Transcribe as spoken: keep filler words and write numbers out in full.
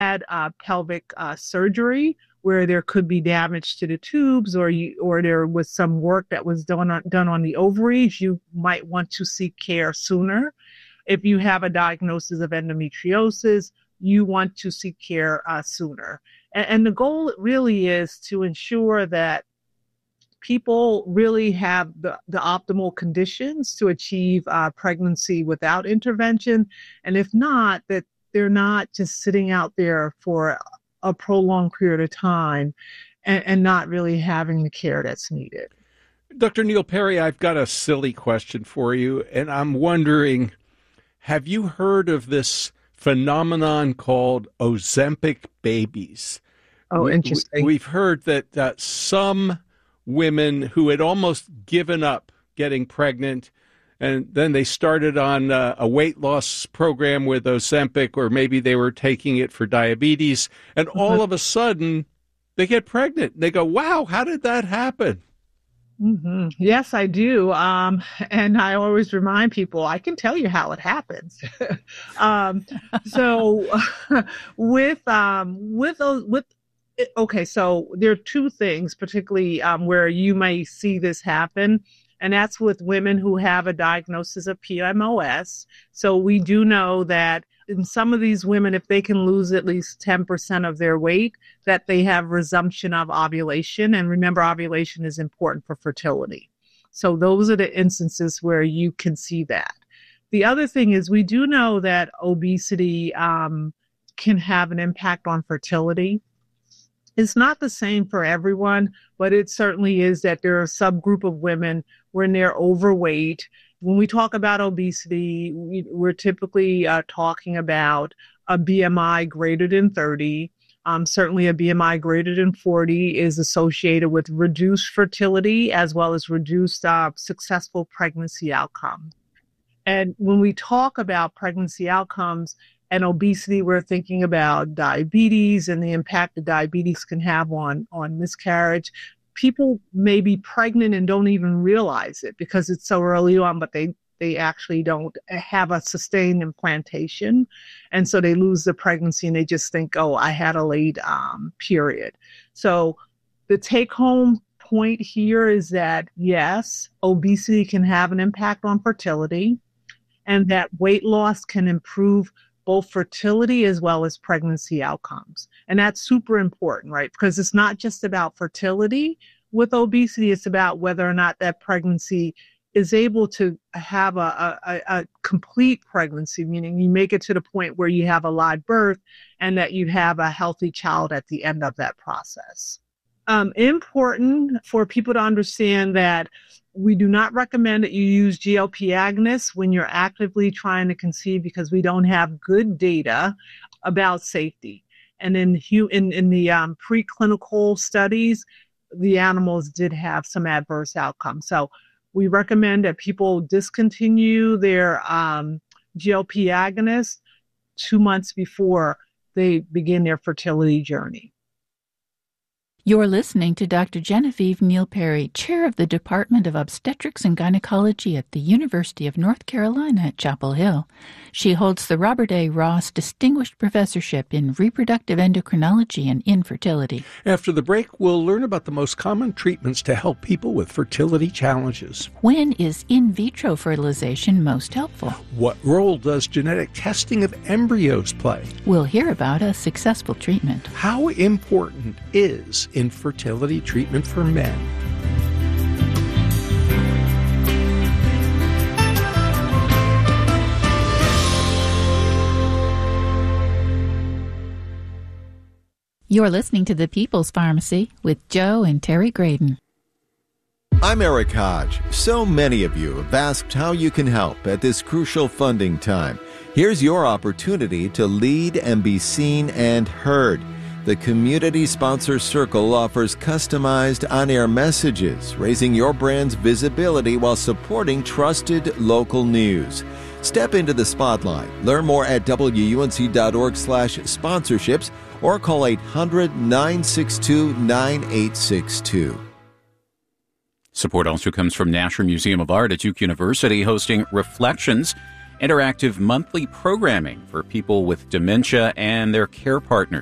had uh, pelvic uh, surgery where there could be damage to the tubes, or you, or there was some work that was done on, done on the ovaries, you might want to seek care sooner. If you have a diagnosis of endometriosis, you want to seek care uh, sooner. And, and the goal really is to ensure that people really have the, the optimal conditions to achieve uh, pregnancy without intervention. And if not, that they're not just sitting out there for a prolonged period of time and, and not really having the care that's needed. Doctor Neil Perry, I've got a silly question for you, and I'm wondering, have you heard of this phenomenon called Ozempic babies? Oh, interesting. We, we've heard that uh, some women who had almost given up getting pregnant, and then they started on uh, a weight loss program with Ozempic, or maybe they were taking it for diabetes, and mm-hmm. all of a sudden they get pregnant. They go, wow, how did that happen? Mm-hmm. Yes, I do. Um, and I always remind people, I can tell you how it happens. um, so with, um, with those, with, okay, so there are two things particularly um, where you may see this happen. And that's with women who have a diagnosis of P M O S. So we do know that in some of these women, if they can lose at least ten percent of their weight, that they have resumption of ovulation. And remember, ovulation is important for fertility. So those are the instances where you can see that. The other thing is we do know that obesity um, can have an impact on fertility. It's not the same for everyone, but it certainly is that there are a subgroup of women when they're overweight. When we talk about obesity, we, we're typically uh, talking about a B M I greater than thirty. Um, certainly a B M I greater than forty is associated with reduced fertility as well as reduced uh, successful pregnancy outcome. And when we talk about pregnancy outcomes, and obesity, we're thinking about diabetes and the impact that diabetes can have on, on miscarriage. People may be pregnant and don't even realize it because it's so early on, but they, they actually don't have a sustained implantation. And so they lose the pregnancy and they just think, oh, I had a late um, period. So the take-home point here is that, yes, obesity can have an impact on fertility, and that weight loss can improve both fertility as well as pregnancy outcomes. And that's super important, right? Because it's not just about fertility with obesity, it's about whether or not that pregnancy is able to have a, a, a complete pregnancy, meaning you make it to the point where you have a live birth and that you have a healthy child at the end of that process. Um, important for people to understand that we do not recommend that you use G L P agonists when you're actively trying to conceive because we don't have good data about safety. And in in, in the um, preclinical studies, the animals did have some adverse outcomes. So we recommend that people discontinue their um, G L P agonists two months before they begin their fertility journey. You're listening to Doctor Genevieve Neil Perry, Chair of the Department of Obstetrics and Gynecology at the University of North Carolina at Chapel Hill. She holds the Robert A. Ross Distinguished Professorship in Reproductive Endocrinology and Infertility. After the break, we'll learn about the most common treatments to help people with fertility challenges. When is in vitro fertilization most helpful? What role does genetic testing of embryos play? We'll hear about a successful treatment. How important is infertility treatment for men? You're listening to The People's Pharmacy with Joe and Terry Graydon. I'm Eric Hodge. So many of you have asked how you can help at this crucial funding time. Here's your opportunity to lead and be seen and heard. The Community Sponsor Circle offers customized on-air messages, raising your brand's visibility while supporting trusted local news. Step into the spotlight. Learn more at W U N C dot org slash sponsorships or call eight hundred, nine six two, nine eight six two. Support also comes from Nasher Museum of Art at Duke University, hosting Reflections, interactive monthly programming for people with dementia and their care partners.